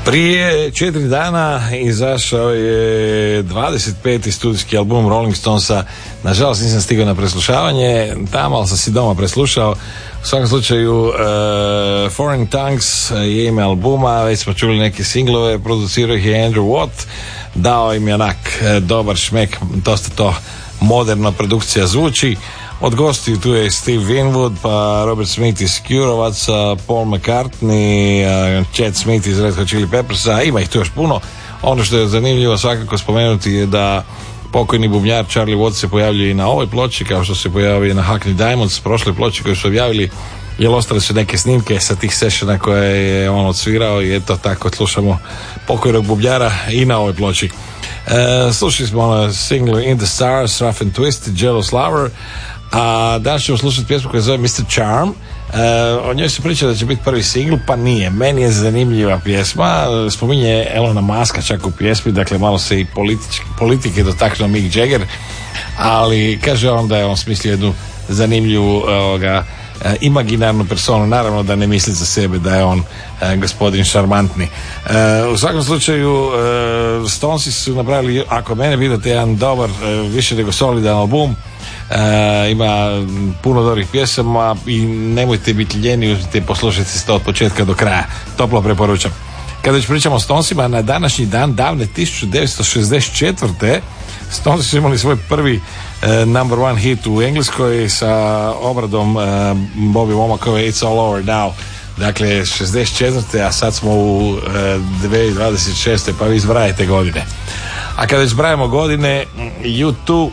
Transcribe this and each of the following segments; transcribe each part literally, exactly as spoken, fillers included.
Prije četiri dana izašao je dvadeset peti studijski album Rolling Stonesa. Nažalost nisam stigao na preslušavanje tamo, ali sam si doma preslušao. U svakom slučaju uh, Foreign Tongues je ime albuma, već smo čuli neke singlove, producirao ih je Andrew Watt, dao im je onak dobar šmek, dosta to moderna produkcija zvuči. Od gostiju tu je Steve Winwood, pa Robert Smith iz Curovaca, Paul McCartney, Chad Smith iz Red Hot Chili Peppersa, ima ih tu još puno. Ono što je zanimljivo svakako spomenuti je da pokojni bubnjar Charlie Watts se pojavljuje i na ovoj ploči, kao što se pojavio i na Hackney Diamonds, prošle ploči koje su objavili, jer ostale su neke snimke sa tih sessiona koje je on odsvirao i eto tako slušamo pokojnog bubnjara i na ovoj ploči. E, slušali smo ono single In the Stars, Rough and Twisted, Jealous Lover, a danas ćemo slušati pjesmu koja se zove mister Charm. E, o njoj se priča da će biti prvi singl, pa nije. Meni je zanimljiva pjesma, spominje Elona Muska čak u pjesmi, dakle malo se i politike dotaknuo Mick Jagger, ali kaže on da je on smislio jednu zanimljivu ovoga, imaginarnu personu, naravno da ne misli za sebe da je on e, gospodin šarmantni. E, u svakom slučaju e, Stonesi su napravili, ako mene vidite, jedan dobar, e, više nego solidan album. E, ima puno dobrih pjesama i nemojte biti ljeni, uzmite i poslušajte se to od početka do kraja, toplo preporučam. Kada već pričamo o Stonesima, na današnji dan davne tisuću devetsto šezdeset četvrte Stonesi su imali svoj prvi uh, number one hit u Engleskoj sa obradom uh, Bobby Womackove It's All Over Now. Dakle, šezdeset četvrte a sad smo u uh, dvije tisuće dvadeset šeste pa vi zbrajate godine. A kada već zbrajamo godine, U dva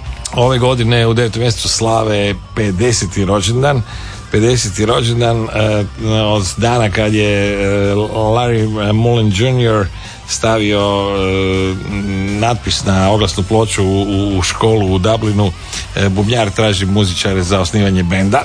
ove godine u devetom mjesecu slave pedeseti rođendan. pedeseti rođendan uh, od dana kad je uh, Larry Mullen junior stavio uh, natpis na oglasnu ploču u, u školu u Dublinu, uh, bubnjar traži muzičare za osnivanje benda.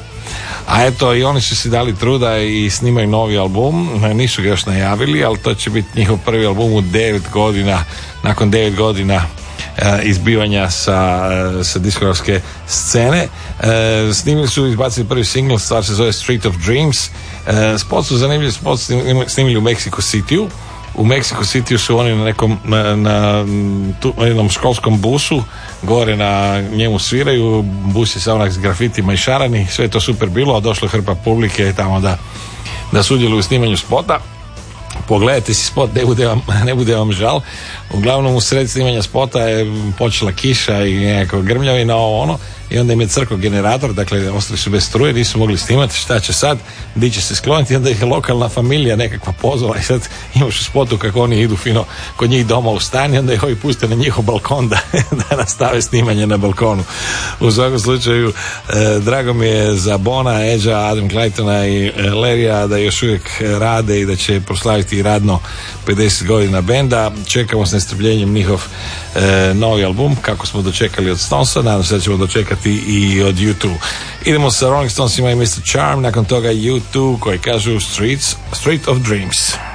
A eto, i oni su si dali truda i snimaju novi album, nisu ga još najavili, ali to će biti njihov prvi album u devet godina, nakon devet godina izbivanja sa, sa diskografske scene. E, snimili su, izbacili prvi single, stvar se zove Street of Dreams. E, spot su zanimljivi, spot su snimili u Mexico Cityu. U Mexico Cityu su oni na nekom na, na tu, jednom školskom busu, gore na njemu sviraju, bus je sa onak s grafitima i šarani, sve je to super bilo, a došla hrpa publike tamo da, da sudjeluju u snimanju spota. Pogledajte si spot, ne bude vam, ne bude vam žal. Uglavnom u sred snimanja spota je počela kiša i nekako grmljavina, ovo ono, i onda im je crkao generator, dakle ostali su bez struje, nisu mogli snimati, šta će sad, di će se skloniti, onda ih je lokalna familija nekakva pozvala i sad imaš u spotu kako oni idu fino kod njih doma u stan i onda ih ovi puste na njihov balkon da, da nastave snimanje na balkonu. U svakom slučaju eh, drago mi je za Bona, Edgea, Adam Claytona i eh, Larrya da još uvijek rade i da će proslaviti radno pedeset godina benda. Čekamo s nestrpljenjem njihov eh, novi album, kako smo dočekali od Stonesa, nadam se da ćemo dočekati i od U dva. Idemo sa Rolling Stonesima i mister Charm, nakon toga U dva koji kažu Streets, Street of Dreams.